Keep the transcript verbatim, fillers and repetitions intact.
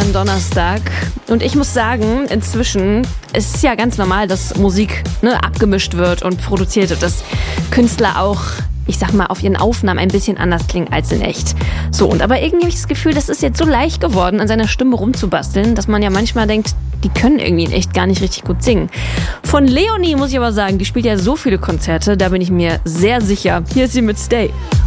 einem Donnerstag. Und ich muss sagen, inzwischen ist es ja ganz normal, dass Musik ne, abgemischt wird und produziert wird, dass Künstler auch, ich sag mal, auf ihren Aufnahmen ein bisschen anders klingen als in echt. So, und aber irgendwie habe ich das Gefühl, das ist jetzt so leicht geworden, an seiner Stimme rumzubasteln, dass man ja manchmal denkt, die können irgendwie in echt gar nicht richtig gut singen. Von Leonie muss ich aber sagen, die spielt ja so viele Konzerte, da bin ich mir sehr sicher. Hier ist sie mit Stay.